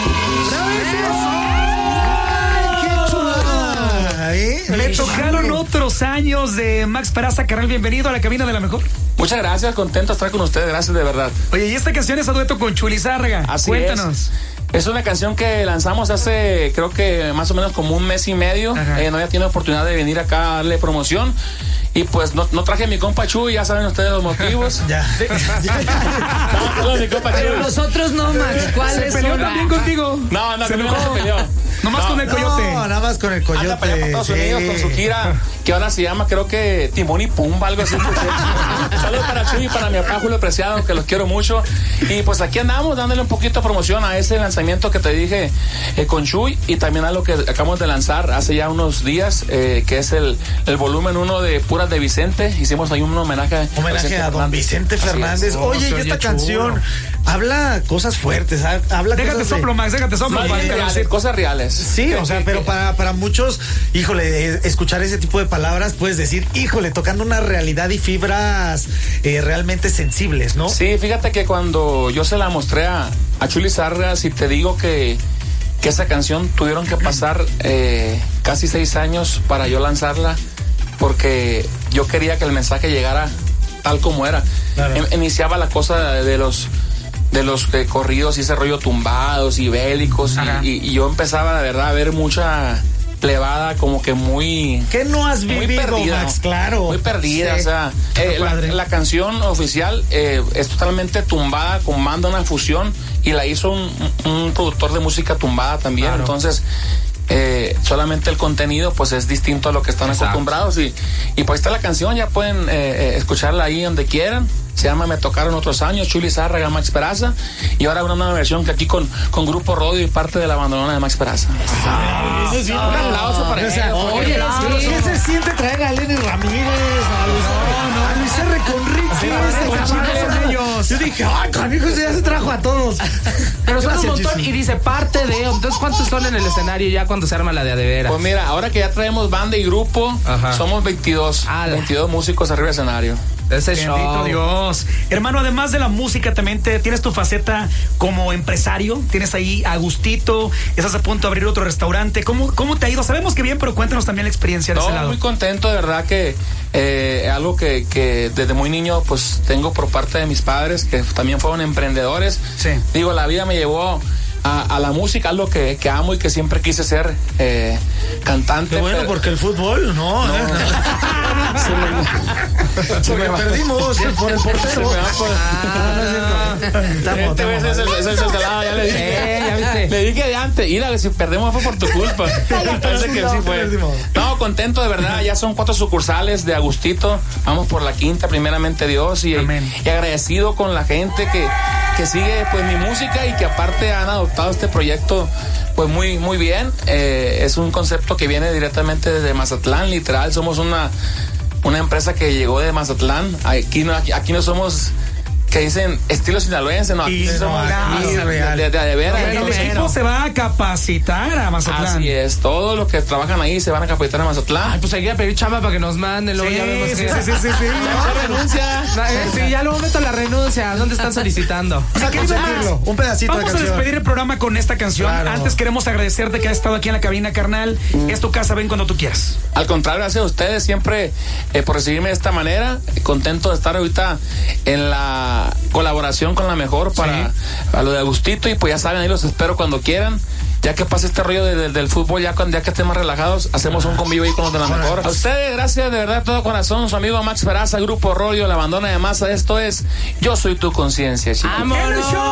Me tocaron otros años de Max Peraza, carnal, bienvenido a la cabina de La Mejor. Muchas gracias, contento de estar con ustedes, gracias de verdad. Oye, y esta canción es a dueto con Chuy Lizárraga. Así Cuéntanos. Es una canción que lanzamos hace, creo que más o menos como un mes y medio. No había tenido oportunidad de venir acá a darle promoción. Y pues no traje a mi compa Chuy, ya saben ustedes los motivos. No, mi compa Chuy. Pero nosotros no, Max. ¿Cuáles son? ¿Se peleó también contigo? No, no se peleó. Nomás con el coyote. No, nada más con el coyote. Anda para allá por Estados Unidos con su gira, que ahora se llama, creo que Timón y Pumba, algo así. Saludos para Chuy y para mi papá Julio Preciado, que los quiero mucho. Y pues aquí andamos dándole un poquito de promoción a ese lanzamiento que te dije con Chuy, y también a lo que acabamos de lanzar hace ya unos días, que es el volumen 1 de Puras de Vicente. Hicimos ahí un homenaje a don Vicente Fernández. Oye, y esta canción habla cosas fuertes, habla déjate soplo, Max, déjate soplo. Cosas reales. Sí, o sea, pero para muchos, híjole, escuchar ese tipo de palabras, puedes decir, híjole, tocando una realidad y fibras realmente sensibles, ¿no? Sí, fíjate que cuando yo se la mostré a Chuy Lizárraga, si te digo que esa canción tuvieron que pasar casi 6 años para yo lanzarla, porque yo quería que el mensaje llegara tal como era. Claro. Iniciaba la cosa de los corridos y ese rollo tumbados y bélicos, y yo empezaba de verdad a ver mucha plebada como que muy... ¿Qué no has vivido, perdida, Max? Claro. Muy perdida, sí. O sea, la canción oficial es totalmente tumbada, con banda, una fusión, y la hizo un productor de música tumbada también, claro. Entonces... solamente el contenido pues es distinto a lo que están acostumbrados, y pues está la canción, ya pueden escucharla ahí donde quieran. Se llama Me Tocaron Otros Años, Chuy Lizárraga, Max Peraza, y ahora una nueva versión que aquí con Grupo Rodio y parte de la bandolona de Max Peraza. Un aplauso para él. Oye, ¿qué se siente traer a Lenny Ramírez, a Luis R. Conrique? Yo dije, ay, canijo, ya se trajo a todos. Pero son un montón, y dice parte de... Entonces, ¿cuántos son en el escenario ya cuando se arma la de veras? Pues mira, ahora que ya traemos banda y grupo, somos 22 músicos arriba del escenario. Ese bendito Dios. Hermano, además de la música, también tienes tu faceta como empresario. Tienes ahí a gustito, estás a punto de abrir otro restaurante. ¿Cómo te ha ido? Sabemos que bien, pero cuéntanos también la experiencia de ese lado. Muy contento, de verdad, que algo que desde muy niño pues tengo por parte de mis padres, que también fueron emprendedores. Sí. Digo, la vida me llevó a la música, algo que amo y que siempre quise ser cantante. Qué bueno, porque el fútbol, no. Se me perdimos por el portero. Le dije de antes, mira, si perdemos fue por tu culpa. Parece que sí fue. No, contento de verdad, ya son 4 sucursales de Agustito, vamos por la 5ª, primeramente Dios, y agradecido con la gente que sigue pues mi música, y que aparte han adoptado este proyecto pues muy muy bien. Es un concepto que viene directamente desde Mazatlán, literal, somos una empresa que llegó de Mazatlán. Aquí no somos, que dicen estilo sinaloense, no, aquí somos de veras. El equipo se va a capacitar a Mazatlán. Así es, todos los que trabajan ahí se van a capacitar a Mazatlán. Ay, pues hay que pedir chamba para que nos manden, luego ya vemos sí. Ya renuncia. Sí, ya luego meto la renuncia. ¿Dónde están solicitando? Un pedacito Vamos de canción. a despedir el programa con esta canción. Claro. Antes queremos agradecerte que has estado aquí en la cabina, carnal. Es tu casa, ven cuando tú quieras. Al contrario, gracias a ustedes siempre por recibirme de esta manera. Contento de estar ahorita en la colaboración con La Mejor para lo de Agustito, y pues ya saben, ahí los espero cuando quieran. Ya que pase este rollo del fútbol, ya que estén más relajados, hacemos un convivio ahí con los de La Mejor. A ustedes, gracias de verdad, de todo corazón. Su amigo Max Peraza, Grupo Rodio, La Bandona de Masa. Esto es Yo Soy Tu Conciencia, chicos. ¡Vámonos!